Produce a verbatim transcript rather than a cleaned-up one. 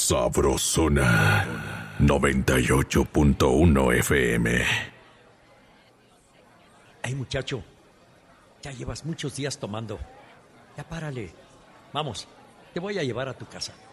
Sabrosona noventa y ocho punto uno F M. Ay, muchacho, ya llevas muchos días tomando. Ya párale. Vamos, te voy a llevar a tu casa.